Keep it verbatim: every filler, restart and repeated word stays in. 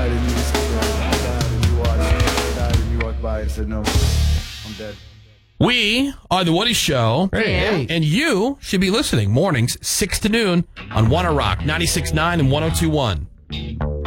died and you just I died and you watched. I died and you walked by and said, no, I'm dead. We are The Woody Show. Hey. And you should be listening mornings, six to noon on Wanna Rock, ninety-six point nine and one oh two point one.